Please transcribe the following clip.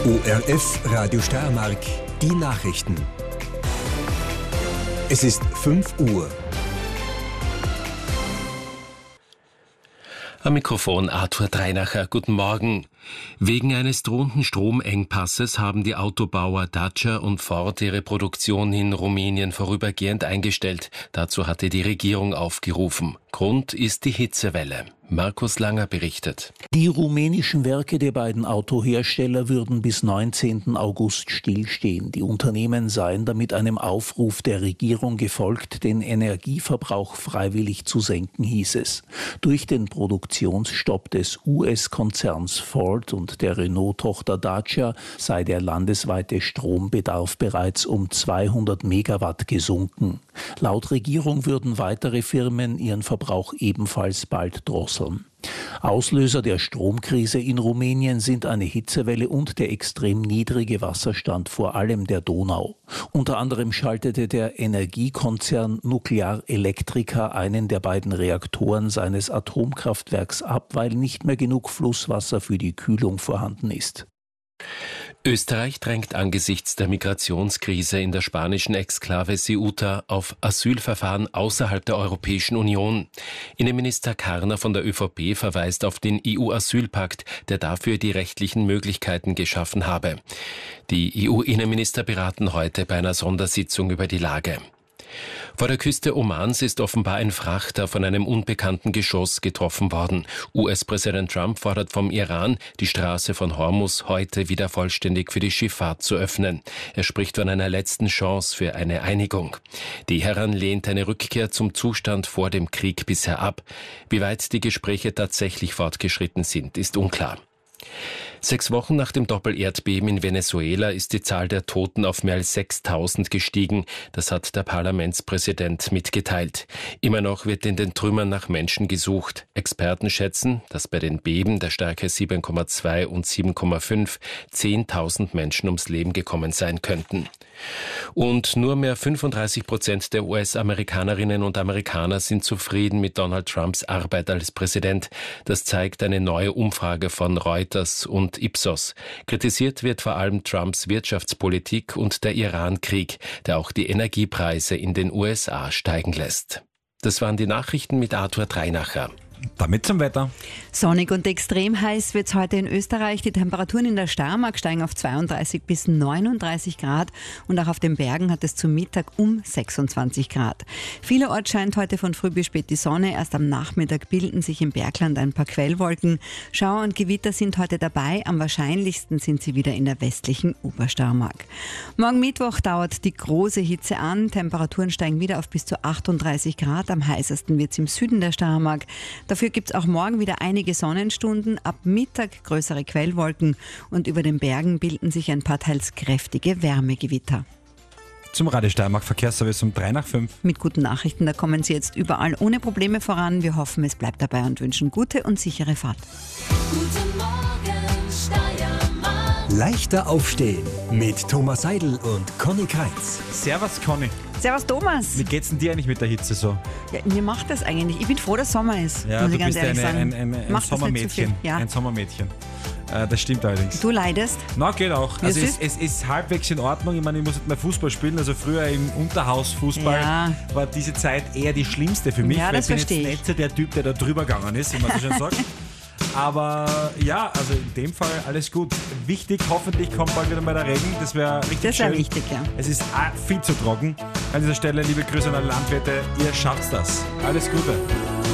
ORF Radio Steiermark, die Nachrichten. Es ist 5 Uhr. Am Mikrofon Arthur Dreinacher. Guten Morgen. Wegen eines drohenden Stromengpasses haben die Autobauer Dacia und Ford ihre Produktion in Rumänien vorübergehend eingestellt. Dazu hatte die Regierung aufgerufen. Grund ist die Hitzewelle. Markus Langer berichtet. Die rumänischen Werke der beiden Autohersteller würden bis 19. August stillstehen. Die Unternehmen seien damit einem Aufruf der Regierung gefolgt, den Energieverbrauch freiwillig zu senken, hieß es. Durch den Produktionsstopp des US-Konzerns Ford und der Renault-Tochter Dacia sei der landesweite Strombedarf bereits um 200 Megawatt gesunken. Laut Regierung würden weitere Firmen ihren Verbrauch ebenfalls bald drosseln. Auslöser der Stromkrise in Rumänien sind eine Hitzewelle und der extrem niedrige Wasserstand, vor allem der Donau. Unter anderem schaltete der Energiekonzern Nuclear Electrica einen der beiden Reaktoren seines Atomkraftwerks ab, weil nicht mehr genug Flusswasser für die Kühlung vorhanden ist. Österreich drängt angesichts der Migrationskrise in der spanischen Exklave Ceuta auf Asylverfahren außerhalb der Europäischen Union. Innenminister Karner von der ÖVP verweist auf den EU-Asylpakt, der dafür die rechtlichen Möglichkeiten geschaffen habe. Die EU-Innenminister beraten heute bei einer Sondersitzung über die Lage. Vor der Küste Omans ist offenbar ein Frachter von einem unbekannten Geschoss getroffen worden. US-Präsident Trump fordert vom Iran, die Straße von Hormuz heute wieder vollständig für die Schifffahrt zu öffnen. Er spricht von einer letzten Chance für eine Einigung. Teheran lehnt eine Rückkehr zum Zustand vor dem Krieg bisher ab. Wie weit die Gespräche tatsächlich fortgeschritten sind, ist unklar. 6 Wochen nach dem Doppelerdbeben in Venezuela ist die Zahl der Toten auf mehr als 6.000 gestiegen. Das hat der Parlamentspräsident mitgeteilt. Immer noch wird in den Trümmern nach Menschen gesucht. Experten schätzen, dass bei den Beben der Stärke 7,2 und 7,5 10.000 Menschen ums Leben gekommen sein könnten. Und nur mehr 35% der US-Amerikanerinnen und Amerikaner sind zufrieden mit Donald Trumps Arbeit als Präsident. Das zeigt eine neue Umfrage von Reuters und Ipsos. Kritisiert wird vor allem Trumps Wirtschaftspolitik und der Iran-Krieg, der auch die Energiepreise in den USA steigen lässt. Das waren die Nachrichten mit Arthur Dreinacher. Damit zum Wetter. Sonnig und extrem heiß wird es heute in Österreich. Die Temperaturen in der Steiermark steigen auf 32 bis 39 Grad und auch auf den Bergen hat es zum Mittag um 26 Grad. Vielerorts scheint heute von früh bis spät die Sonne. Erst am Nachmittag bilden sich im Bergland ein paar Quellwolken. Schauer und Gewitter sind heute dabei. Am wahrscheinlichsten sind sie wieder in der westlichen Obersteiermark. Morgen Mittwoch dauert die große Hitze an. Temperaturen steigen wieder auf bis zu 38 Grad. Am heißesten wird es im Süden der Steiermark. Dafür gibt es auch morgen wieder einige Sonnenstunden, ab Mittag größere Quellwolken und über den Bergen bilden sich ein paar teils kräftige Wärmegewitter. Zum Radio Steiermark Verkehrsservice um 3 nach 5. Mit guten Nachrichten, da kommen Sie jetzt überall ohne Probleme voran. Wir hoffen, es bleibt dabei und wünschen gute und sichere Fahrt. Guten Morgen, Steiermark. Leichter aufstehen mit Thomas Seidel und Conny Kreitz. Servus Conny. Servus Thomas. Wie geht's denn dir eigentlich mit der Hitze so? Ja, mir macht das eigentlich. Ich bin froh, dass Sommer ist, Ja, muss du ich ganz bist ehrlich sagen. ein Macht das nicht zu viel. Sommermädchen. Ja. Ein Sommermädchen. Das stimmt allerdings. Du leidest? Na, geht auch. Ja, Also süß. es ist halbwegs in Ordnung. Ich meine, ich muss nicht mehr Fußball spielen. Also früher im Unterhausfußball Ja. war diese Zeit eher die schlimmste für mich. Ja, weil das ich bin jetzt verstehe ich. nicht so der Typ, der da drüber gegangen ist, wie man so schön sagt. Aber ja, also in dem Fall alles gut. Wichtig, hoffentlich kommt bald wieder mal der Regen. Das wäre richtig Das schön. wäre wichtig, ja. Es ist viel zu trocken. An dieser Stelle liebe Grüße an alle Landwirte. Ihr schafft das. Alles Gute.